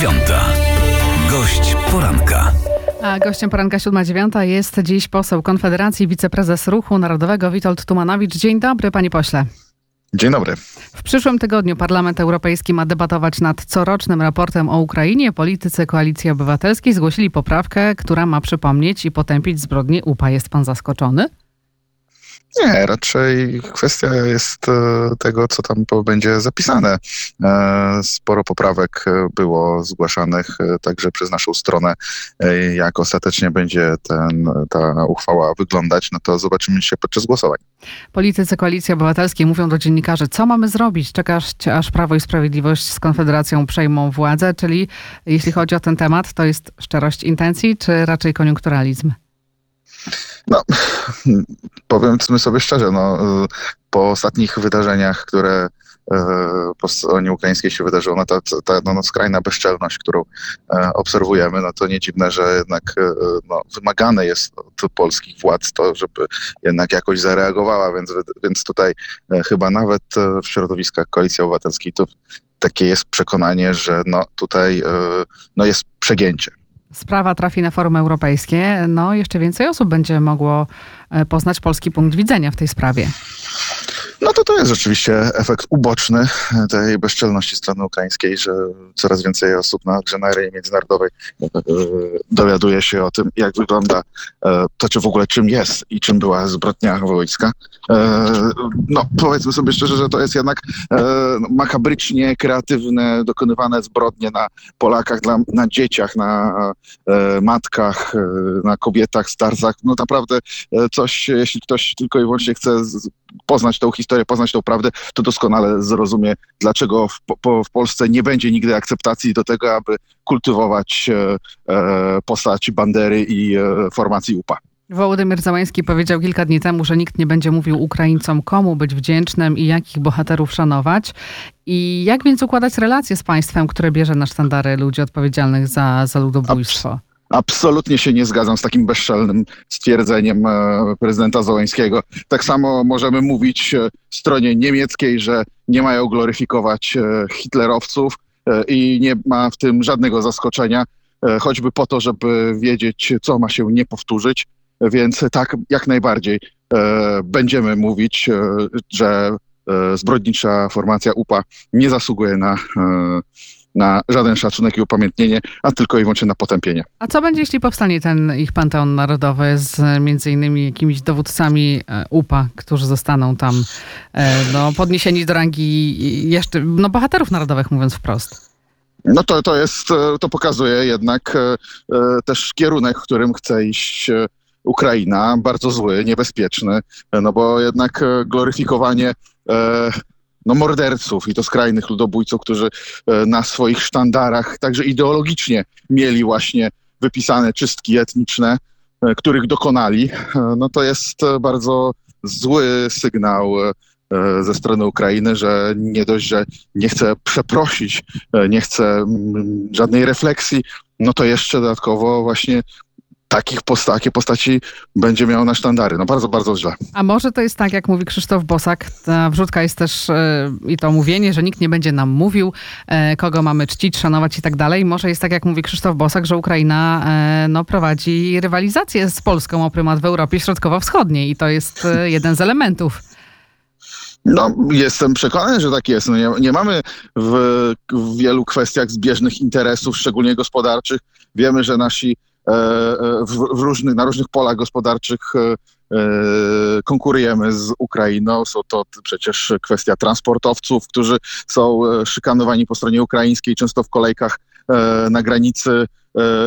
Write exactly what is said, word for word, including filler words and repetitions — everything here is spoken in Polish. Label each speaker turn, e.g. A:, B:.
A: dziewiąta. Gość poranka.
B: A gościem poranka siódma dziewiąta jest dziś poseł Konfederacji, wiceprezes Ruchu Narodowego Witold Tumanowicz. Dzień dobry, panie pośle.
C: Dzień dobry.
B: W przyszłym tygodniu Parlament Europejski ma debatować nad corocznym raportem o Ukrainie. Politycy Koalicji Obywatelskiej zgłosili poprawkę, która ma przypomnieć i potępić zbrodnie U P A. Jest pan zaskoczony?
C: Nie, raczej kwestia jest tego, co tam będzie zapisane. Sporo poprawek było zgłaszanych także przez naszą stronę. Jak ostatecznie będzie ten, ta uchwała wyglądać, no to zobaczymy się podczas głosowań.
B: Politycy Koalicji Obywatelskiej mówią do dziennikarzy, co mamy zrobić? Czekasz, aż Prawo i Sprawiedliwość z Konfederacją przejmą władzę? Czyli jeśli chodzi o ten temat, to jest szczerość intencji, czy raczej koniunkturalizm?
C: No, powiedzmy sobie szczerze, no, po ostatnich wydarzeniach, które po stronie ukraińskiej się wydarzyło, no ta, ta no, skrajna bezczelność, którą obserwujemy, no to nie dziwne, że jednak no, wymagane jest od polskich władz to, żeby jednak jakoś zareagowała, więc, więc tutaj chyba nawet w środowiskach Koalicji Obywatelskiej to takie jest przekonanie, że no, tutaj no, jest przegięcie.
B: Sprawa trafi na forum europejskie, no jeszcze więcej osób będzie mogło poznać polski punkt widzenia w tej sprawie.
C: No to to jest rzeczywiście efekt uboczny tej bezczelności strony ukraińskiej, że coraz więcej osób na, na arenie międzynarodowej dowiaduje się o tym, jak wygląda to, czy w ogóle czym jest i czym była zbrodnia wojska. No powiedzmy sobie szczerze, że to jest jednak makabrycznie kreatywne, dokonywane zbrodnie na Polakach, na dzieciach, na matkach, na kobietach, starcach. No naprawdę coś, jeśli ktoś tylko i wyłącznie chce poznać tą historię, poznać tą prawdę, to doskonale zrozumie, dlaczego w, po, w Polsce nie będzie nigdy akceptacji do tego, aby kultywować e, e, postać Bandery i e, formacji U P A.
B: Wołodymyr Zełański powiedział kilka dni temu, że nikt nie będzie mówił Ukraińcom, komu być wdzięcznym i jakich bohaterów szanować. I jak więc układać relacje z państwem, które bierze na sztandary ludzi odpowiedzialnych za, za ludobójstwo?
C: Absolutnie się nie zgadzam z takim bezczelnym stwierdzeniem prezydenta Zełańskiego. Tak samo możemy mówić stronie niemieckiej, że nie mają gloryfikować hitlerowców i nie ma w tym żadnego zaskoczenia, choćby po to, żeby wiedzieć, co ma się nie powtórzyć. Więc tak, jak najbardziej będziemy mówić, że zbrodnicza formacja U P A nie zasługuje na na żaden szacunek i upamiętnienie, a tylko i wyłącznie na potępienie.
B: A co będzie, jeśli powstanie ten ich panteon narodowy z między innymi jakimiś dowódcami U P A, którzy zostaną tam no, podniesieni do rangi jeszcze no, bohaterów narodowych, mówiąc wprost?
C: No to, to jest, to pokazuje jednak też kierunek, w którym chce iść Ukraina, bardzo zły, niebezpieczny, no bo jednak gloryfikowanie no morderców i to skrajnych ludobójców, którzy na swoich sztandarach także ideologicznie mieli właśnie wypisane czystki etniczne, których dokonali, no to jest bardzo zły sygnał ze strony Ukrainy, że nie dość, że nie chce przeprosić, nie chce żadnej refleksji, no to jeszcze dodatkowo właśnie takich posta- takie postaci będzie miał na sztandary. No bardzo, bardzo źle.
B: A może to jest tak, jak mówi Krzysztof Bosak, ta wrzutka jest też yy, i to mówienie, że nikt nie będzie nam mówił, yy, kogo mamy czcić, szanować i tak dalej. Może jest tak, jak mówi Krzysztof Bosak, że Ukraina yy, no, prowadzi rywalizację z Polską o prymat w Europie Środkowo-Wschodniej i to jest yy, jeden z elementów.
C: No, jestem przekonany, że tak jest. No nie, nie mamy w, w wielu kwestiach zbieżnych interesów, szczególnie gospodarczych. Wiemy, że nasi W, w różnych, na różnych polach gospodarczych e, konkurujemy z Ukrainą. Są to przecież kwestia transportowców, którzy są szykanowani po stronie ukraińskiej, często w kolejkach e, na granicy e,